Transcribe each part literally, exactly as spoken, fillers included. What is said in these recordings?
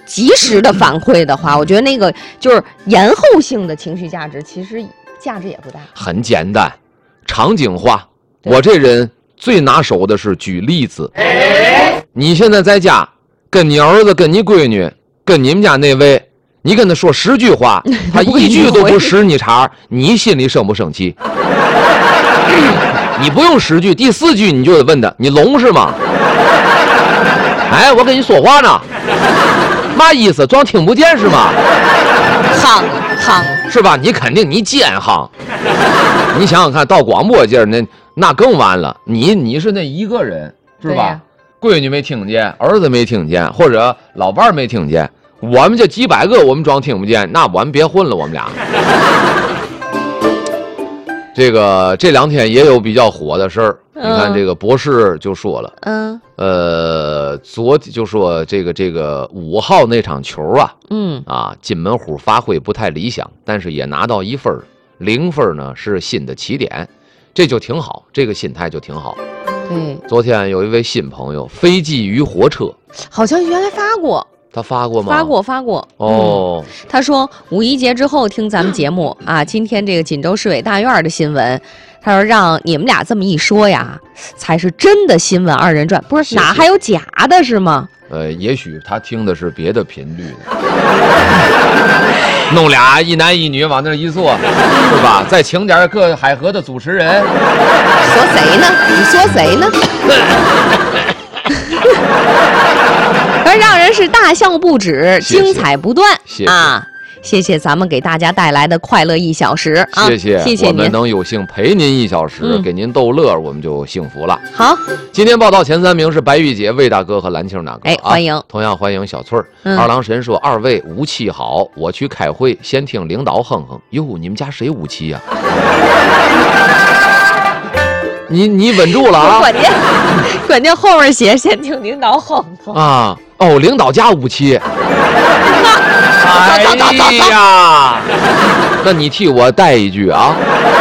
及时的反馈的话，我觉得那个就是延后性的情绪价值，其实价值也不大。 很简单，场景化。我这人最拿手的是举例子。你现在在家跟你儿子、跟你闺女、跟你们家那位，你跟他说十句话，他一句都不使你茬，你心里生不生气？你不用十句，第四句你就得问他：你聋是吗？哎，我跟你说话呢，嘛意思？装听不见是吗？ 夯夯是吧？你肯定你奸夯。你想想看，到广播界那那更完了。你你是那一个人是吧？闺女没听见，儿子没听见，或者老伴儿没听见，我们这几百个我们装听不见，那我们别混了，我们俩。这个这两天也有比较火的事儿，嗯、你看这个博士就说了，嗯，呃，昨就说这个这个五号那场球啊，嗯啊，金门虎发挥不太理想，但是也拿到一分，零分呢是新的起点，这就挺好，这个心态就挺好。 对， 昨天有一位新朋友，飞机与火车， 好像原来发过。 他发过吗？ 发过，发过。 哦、 嗯，他说五一节之后听咱们节目啊，今天这个锦州市委大院的新闻，他说让你们俩这么一说呀，才是真的新闻二人转，不是谢谢哪还有假的是吗？ 呃，也许他听的是别的频率的，弄俩一男一女往那一坐，是吧？再请点各海河的主持人。 说谁呢？你说谁呢？而让人是大笑不止， 谢谢精彩不断谢谢啊！谢谢咱们给大家带来的快乐一小时啊！ 谢谢， 谢谢您， 我们能有幸陪您一小时， 嗯、 给您逗乐，我们就幸福了。 好， 今天报道前三名是白玉姐、魏大哥和蓝青大哥， 哎，欢迎， 啊、同样欢迎小翠儿。 嗯、 二郎神说：“二位武器好，我去开会，先听领导哼哼。哟，你们家谁武器呀、啊？你你稳住了啊！ 关键关键后面写先听领导哼哼啊！哦，领导家武器。哎呀，那你替我带一句啊！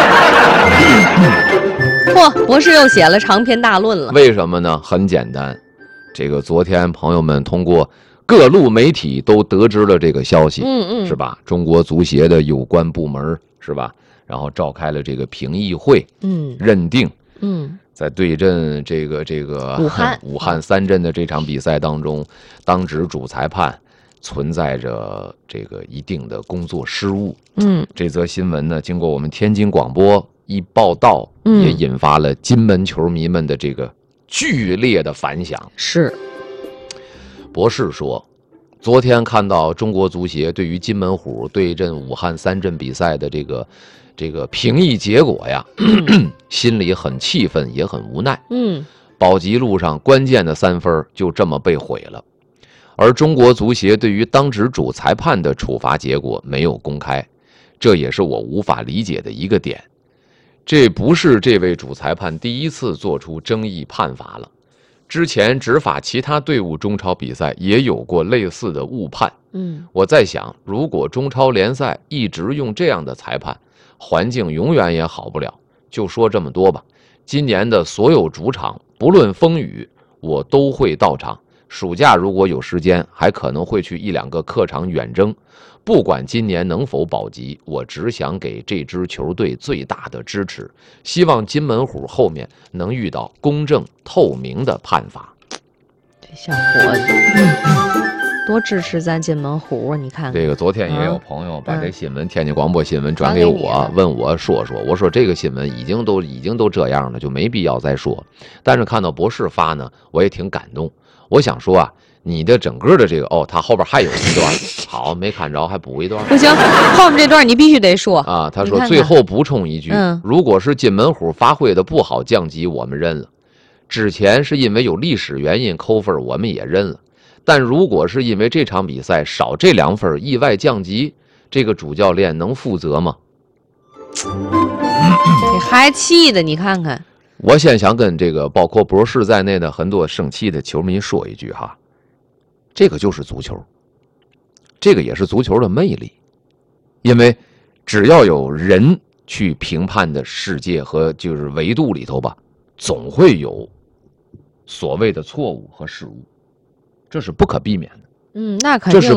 嚯，博士又写了长篇大论了。 为什么呢？很简单，这个昨天朋友们通过各路媒体都得知了这个消息， 嗯嗯， 是吧？中国足协的有关部门是吧？然后召开了这个评议会，嗯，认定。嗯，在对阵这个这个武汉武汉三镇的这场比赛当中，当值主裁判存在着这个一定的工作失误。嗯，这则新闻呢，经过我们天津广播一报道，嗯、也引发了金门球迷们的这个剧烈的反响。 是， 博士说，昨天看到中国足协对于金门虎对阵武汉三镇比赛的这个。这个评议结果呀，心里很气愤，也很无奈。嗯，保级路上关键的三分就这么被毁了。而中国足协对于当值主裁判的处罚结果没有公开，这也是我无法理解的一个点。这不是这位主裁判第一次做出争议判罚了，之前执法其他队伍中超比赛也有过类似的误判。嗯，我在想，如果中超联赛一直用这样的裁判，环境永远也好不了。就说这么多吧，今年的所有主场不论风雨我都会到场，暑假如果有时间还可能会去一两个客场远征。不管今年能否保级，我只想给这支球队最大的支持，希望金门虎后面能遇到公正透明的判罚。 这小伙子、嗯多支持咱金门虎，你看看这个。昨天也有朋友把这新闻、嗯、天津广播新闻转给我，问我说说，我说这个新闻已经都已经都这样了，就没必要再说。但是看到博士发呢，我也挺感动。我想说啊，你的整个的这个哦，他后边还有一段，好，没看着，还补一段。 不行，后面这段你必须得说啊。他说看看最后补充一句、 嗯， 如果是金门虎发挥的不好降级，我们认了；之前是因为有历史原因扣分，我们也认了。但如果是因为这场比赛少这两分意外降级，这个主教练能负责吗？ 这还气的，你看看。 我先想跟这个包括博士在内的很多生气的球迷说一句哈，这个就是足球，这个也是足球的魅力，因为只要有人去评判的世界和就是维度里头吧，总会有所谓的错误和失误。这是不可避免的。 嗯，那肯定。 这是